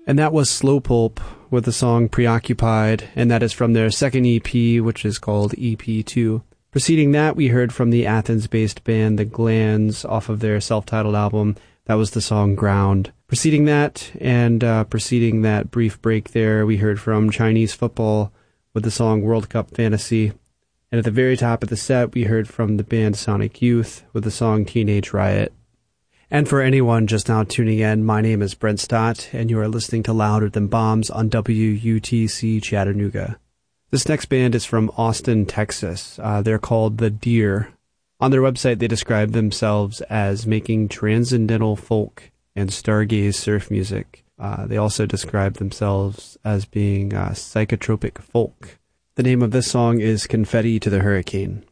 And that was Slowpulp with the song Preoccupied, and that is from their second EP, which is called EP2. Preceding that, we heard from the Athens-based band The Glands off of their self-titled album. That was the song Ground. Preceding that, and preceding that brief break there, we heard from Chinese Football with the song World Cup Fantasy. And at the very top of the set, we heard from the band Sonic Youth with the song Teenage Riot. And for anyone just now tuning in, my name is Brent Stott, and you are listening to Louder Than Bombs on WUTC Chattanooga. This next band is from Austin, Texas. They're called The Deer. On their website, they describe themselves as making transcendental folk and stargaze surf music. They also describe themselves as being psychotropic folk. The name of this song is Confetti to the Hurricane.